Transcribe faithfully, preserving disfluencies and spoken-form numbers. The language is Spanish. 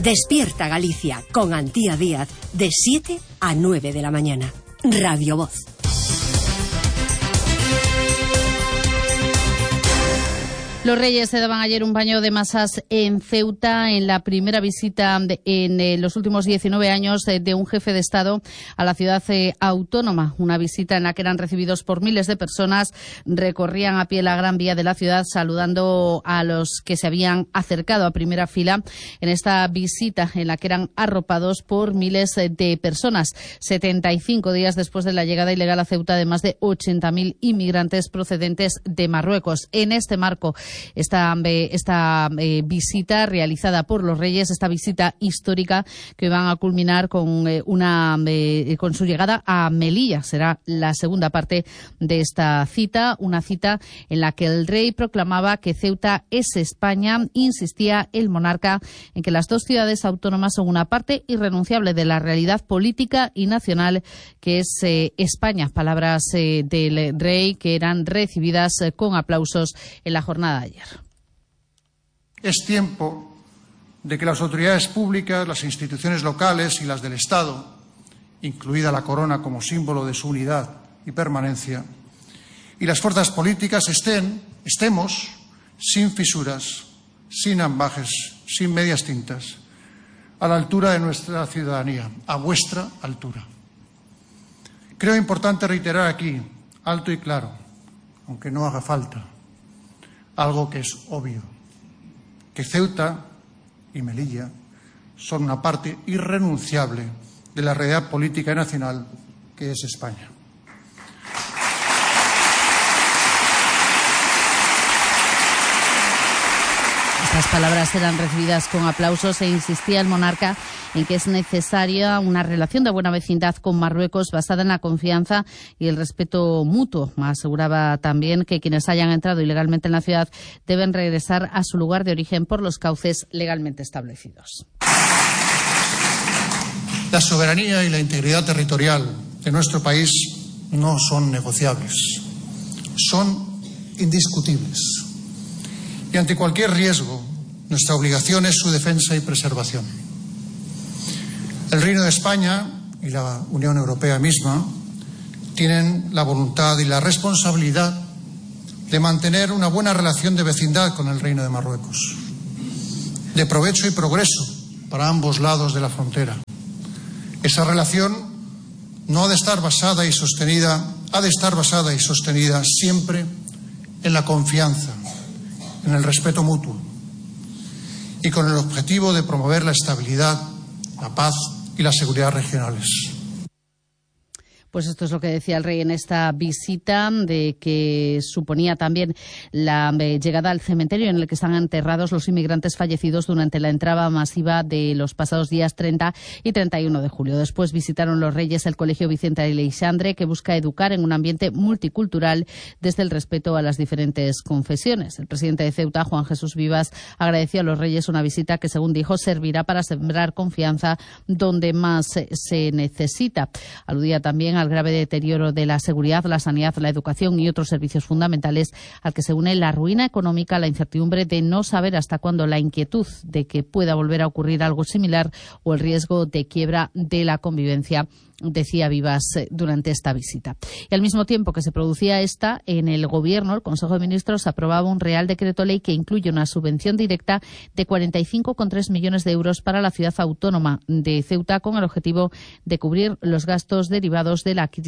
Despierta Galicia con Antía Díaz de siete a nueve de la mañana. Radio Voz. Los Reyes se daban ayer un baño de masas en Ceuta en la primera visita de, en eh, los últimos diecinueve años de, de un jefe de Estado a la ciudad eh, autónoma. Una visita en la que eran recibidos por miles de personas. Recorrían a pie la gran vía de la ciudad saludando a los que se habían acercado a primera fila en esta visita en la que eran arropados por miles de personas. setenta y cinco días después de la llegada ilegal a Ceuta de más de ochenta mil inmigrantes procedentes de Marruecos. En este marco, Esta, esta eh, visita realizada por los Reyes, esta visita histórica que van a culminar con eh, una eh, con su llegada a Melilla. Será la segunda parte de esta cita, una cita en la que el rey proclamaba que Ceuta es España. Insistía el monarca en que las dos ciudades autónomas son una parte irrenunciable de la realidad política y nacional que es eh, España. Palabras eh, del rey que eran recibidas eh, con aplausos en la jornada de ayer. Es tiempo de que las autoridades públicas, las instituciones locales y las del Estado, incluida la corona como símbolo de su unidad y permanencia, y las fuerzas políticas estén, estemos sin fisuras, sin ambajes, sin medias tintas, a la altura de nuestra ciudadanía, a vuestra altura. Creo importante reiterar aquí, alto y claro, aunque no haga falta, algo que es obvio, que Ceuta y Melilla son una parte irrenunciable de la realidad política y nacional que es España. Estas palabras eran recibidas con aplausos e insistía el monarca en que es necesaria una relación de buena vecindad con Marruecos basada en la confianza y el respeto mutuo. Aseguraba también que quienes hayan entrado ilegalmente en la ciudad deben regresar a su lugar de origen por los cauces legalmente establecidos. La soberanía y la integridad territorial de nuestro país no son negociables, son indiscutibles. Y ante cualquier riesgo, nuestra obligación es su defensa y preservación. El Reino de España y la Unión Europea misma tienen la voluntad y la responsabilidad de mantener una buena relación de vecindad con el Reino de Marruecos, de provecho y progreso para ambos lados de la frontera. Esa relación no ha de estar basada y sostenida, ha de estar basada y sostenida siempre en la confianza, en el respeto mutuo y con el objetivo de promover la estabilidad, la paz y la seguridad regionales. Pues esto es lo que decía el rey en esta visita, de que suponía también la llegada al cementerio en el que están enterrados los inmigrantes fallecidos durante la entrada masiva de los pasados días treinta y treinta y uno de julio. Después visitaron los Reyes el Colegio Vicente Aleixandre, que busca educar en un ambiente multicultural desde el respeto a las diferentes confesiones. El presidente de Ceuta, Juan Jesús Vivas, agradeció a los Reyes una visita que, según dijo, servirá para sembrar confianza donde más se necesita. Aludía también a al grave deterioro de la seguridad, la sanidad, la educación y otros servicios fundamentales, al que se une la ruina económica, la incertidumbre de no saber hasta cuándo, la inquietud de que pueda volver a ocurrir algo similar o el riesgo de quiebra de la convivencia, decía Vivas durante esta visita. Y al mismo tiempo que se producía esta, en el Gobierno, el Consejo de Ministros aprobaba un Real Decreto Ley que incluye una subvención directa de cuarenta y cinco coma tres millones de euros para la ciudad autónoma de Ceuta, con el objetivo de cubrir los gastos derivados de la